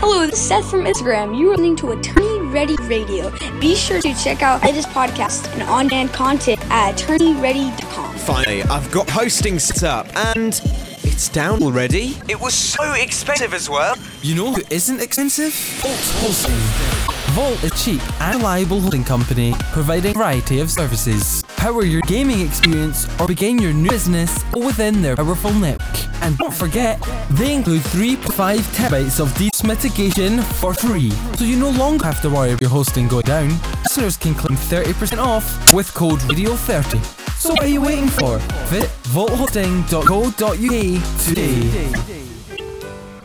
Hello, this is Seth from Instagram. You are listening to Attorney Ready Radio. Be sure to check out this podcast and on-demand content at attorneyready.com. Finally, I've got hosting set up and it's down already. It was so expensive as well. You know who isn't expensive? Volt Hosting. Volt is cheap and reliable hosting company providing a variety of services. Power your gaming experience or begin your new business all within their powerful network. And don't forget, they include 3.5 terabytes of DDoS mitigation for free, so you no longer have to worry about your hosting going down. Listeners can claim 30% off with code RADIO30. So what are you waiting for? Visit volthosting.co.uk today.